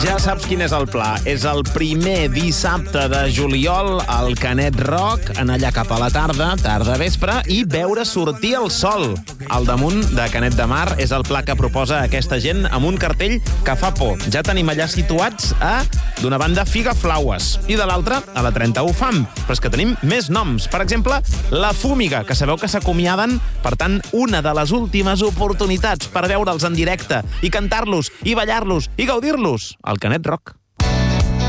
Ja saps quin és el pla. És el primer dissabte de juliol al Canet Rock, anar allà cap a la tarda vespre, i veure sortir el sol. Al damunt de Canet de Mar és el pla que proposa aquesta gent amb un cartell que fa por. Ja tenim allà situats d'una banda Figaflaues i de l'altra a la 31 Fam. Però és que tenim més noms. Per exemple, La Fúmiga, que sabeu que s'acomiaden. Per tant, una de les últimes oportunitats per veure'ls en directe i cantar-los i ballar-los i gaudir-los al Canet Rock.